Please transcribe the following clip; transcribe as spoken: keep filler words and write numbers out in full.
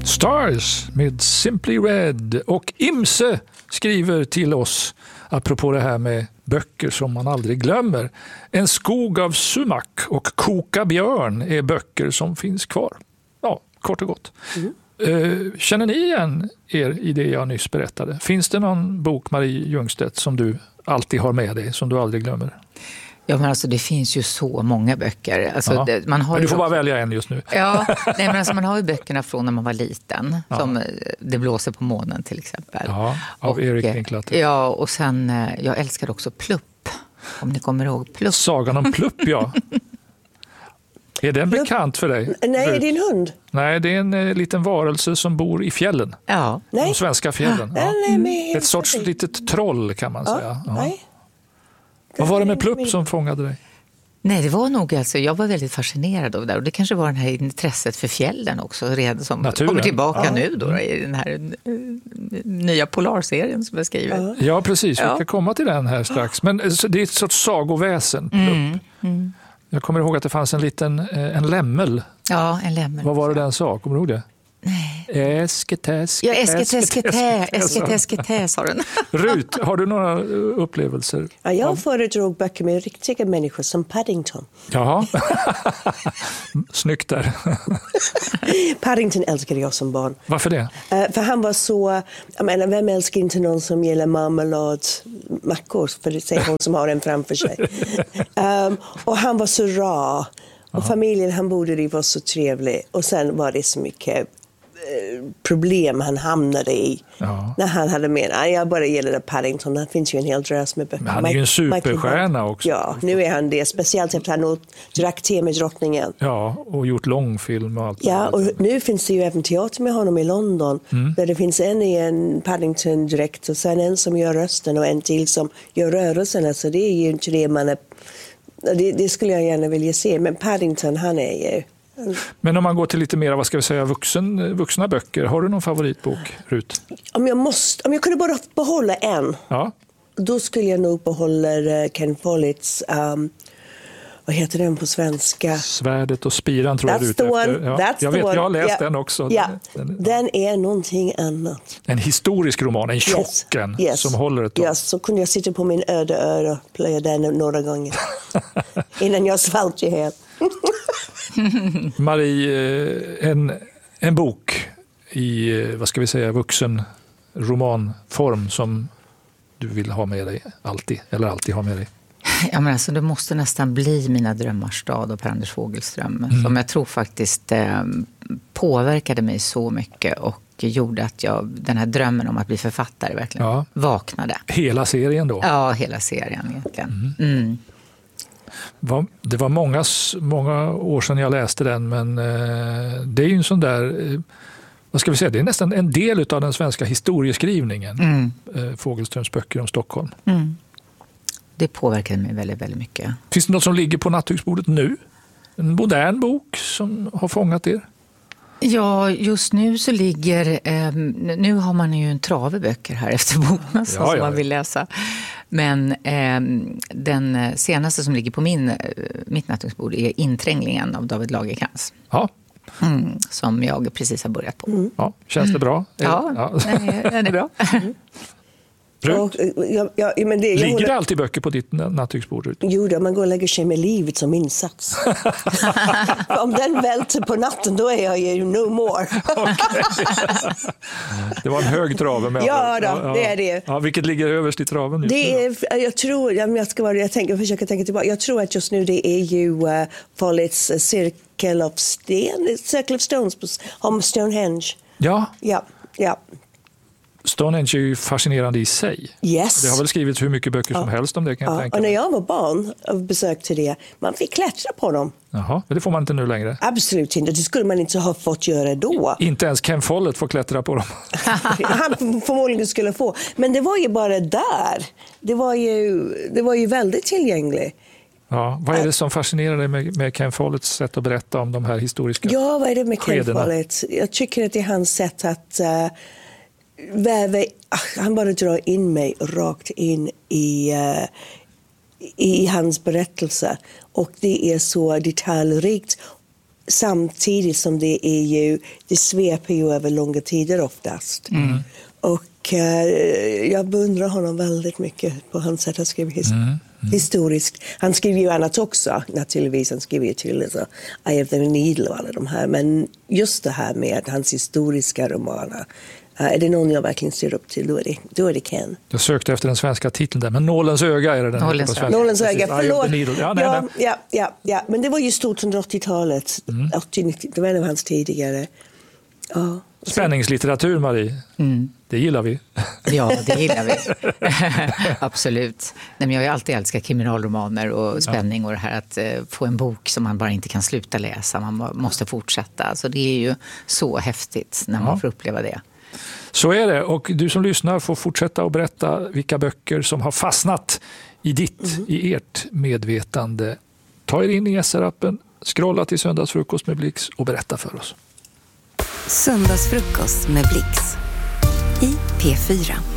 Stars med Simply Red, och Imse skriver till oss apropå det här med böcker som man aldrig glömmer. En skog av sumak och Koka björn är böcker som finns kvar. Ja, kort och gott. Mm. Uh, känner ni igen er i det jag nyss berättade? Finns det någon bok, Marie Ljungstedt, som du alltid har med dig, som du aldrig glömmer? Ja, men alltså det finns ju så många böcker. Alltså, det, man har men du får ju... bara välja en just nu. Ja, nej, men alltså man har ju böckerna från när man var liten. Ja. Som Det blåser på månen till exempel. Ja, av och, Erik Linklater. Ja, och sen, jag älskar också Plupp. Om ni kommer ihåg Plupp. Sagan om Plupp, ja. Är den Plupp bekant för dig? Nej, är det en hund? Nej, det är en eh, liten varelse som bor i fjällen. Ja. De svenska fjällen. Ja. Ja, nej, ett sorts litet troll kan man ja, säga. Ja. Nej. Vad var det med Plupp som fångade dig? Nej, det var nog alltså, jag var väldigt fascinerad av det. Och det kanske var det här intresset för fjällen också. Redan som Naturen. Kommer tillbaka ja. nu då, i den här uh, nya Polarserien som jag skriver. Ja, ja precis. Vi ja. ska komma till den här strax. Men det är ett sorts sagoväsen, Plupp. Mm. Mm. Jag kommer ihåg att det fanns en liten en lämmel. Ja, en lämmel. Vad var det den sa? Kommer du ihåg det? Nej. Esketäske. Ja, esketäske, esketäske, sa den. Rut, har du några upplevelser? Ja, jag föredrog böcker med riktiga människor som Paddington. Jaha. Snyggt där. Paddington älskade jag som barn. Varför det? Uh, för han var så, jag menar, vem älskar inte någon som gillar marmelad mackor, för det säger hon som har en framför sig. um, och han var så rar. Och Aha. familjen han bodde i var så trevlig. Och sen var det så mycket problem han hamnade i ja. när han hade med. Jag bara gillade Paddington. Det finns ju en hel drös med böcker. Men han är ju en superstjärna också. Ja, nu är han det. Speciellt efter att han drack te med drottningen. Ja, och gjort långfilm och allt. Ja, och nu finns det ju även teater med honom i London. Mm. Där det finns en i en Paddington direkt och sen en som gör rösten och en till som gör rörelserna. Så det är ju inte det man är... Det, det skulle jag gärna vilja se. Men Paddington, han är ju... Men om man går till lite mer, vad ska vi säga, vuxen, vuxna böcker, har du någon favoritbok, Rut? Om jag, måste, om jag kunde bara behålla en, ja. då skulle jag nog behålla Ken Folletts, um, vad heter den på svenska? Svärdet och spiran tror jag du är ute efter. Ja. Jag vet, jag har läst yeah. den också. Yeah. Den, den, den är någonting annat. En historisk roman, en tjocken yes. yes. som håller ett tag. Ja, så kunde jag sitta på min öde öra och plöja den några gånger innan jag svalt ju helt. Marie, en, en bok i, vad ska vi säga, vuxen romanform som du vill ha med dig alltid, eller alltid ha med dig? Ja, men alltså, det måste nästan bli Mina drömmars stad och Per-Anders Fogelström. Mm. Som jag tror faktiskt eh, påverkade mig så mycket och gjorde att jag, den här drömmen om att bli författare verkligen ja. vaknade. Hela serien då? Ja, hela serien egentligen. Mm. Mm. Det var många, många år sedan jag läste den, men det är ju en sån där, vad ska vi säga, det är nästan en del av den svenska historieskrivningen, mm. Fogelströms böcker om Stockholm. Mm. Det påverkade mig väldigt, väldigt mycket. Finns det något som ligger på nattduksbordet nu? En modern bok som har fångat er? Ja, just nu så ligger, eh, nu har man ju en trave böcker här efter bokmässan ja, som ja, ja. man vill läsa. Men eh, den senaste som ligger på min, mitt nattduksbord är Intränglingen av David Lagercrantz. Ja. Mm, som jag precis har börjat på. Mm. Ja, känns det bra? Ja, ja. Den, är, den är bra. Mm. Och, ja, ja, men det, Ligger håller... det alltid böcker på ditt nattduksbord? Jo, då, man går och lägger sig med livet som insats. Om den välter på natten, då är jag ju no more. Det var en hög trave med. Ja, då, ja, det är det. Ja, vilket ligger överst i traven just det är, jag tror, jag ska vara, jag tänker, jag försöker tänka tillbaka. Jag tror att just nu det är ju uh, Folletts uh, Circle of Sten, Circle of Stones om Stonehenge. Ja. Ja, ja. Stonehenge är ju fascinerande i sig. Yes. Det har väl skrivits hur mycket böcker ja. som helst om det kan jag ja. tänka. Och när jag var barn och besökte det, man fick klättra på dem. Jaha, men det får man inte nu längre. Absolut inte, det skulle man inte ha fått göra då. Inte ens Ken Follett får klättra på dem. Han förmodligen skulle få. Men det var ju bara där. Det var ju, det var ju väldigt tillgängligt. Ja, vad är det som fascinerar dig med, med Ken Folletts sätt att berätta om de här historiska skedena? Ja, vad är det med Ken Follett? Jag tycker att det är hans sätt att... Uh, Väve, han bara drar in mig rakt in i, uh, i hans berättelse och det är så detaljrikt samtidigt som det är ju, det sveper ju över långa tider oftast. Mm. Och eh, jag beundrar honom väldigt mycket på hans sätt att skriva his- mm. Mm. historiskt. Han skriver ju annat också, naturligtvis. Han skriver ju till alltså, Eye of the Needle och alla de här. Men just det här med hans historiska romaner, uh, är det någon jag verkligen ser upp till, då är det, då är det Ken. Jag sökte efter den svenska titeln där, men Nålens öga är det den. Nålens öga, Nålens öga. Förlåt. Ja, nej, ja, nej. ja, ja, ja, men det var ju stort under åttiotalet. Mm. åttio nittio, det var en av hans tidigare. Ja. Spänningslitteratur, Marie. Mm. Det gillar vi. Ja, det gillar vi. Absolut. Nej, men jag har ju alltid älskat kriminalromaner och spänning ja. och det här att eh, få en bok som man bara inte kan sluta läsa. Man måste fortsätta. Alltså, det är ju så häftigt när man ja. får uppleva det. Så är det. Och du som lyssnar får fortsätta att berätta vilka böcker som har fastnat i ditt, mm. i ert medvetande. Ta er in i S R-appen, scrolla till Söndagsfrukost med Blix och berätta för oss. Söndagsfrukost med Blix i P fyra.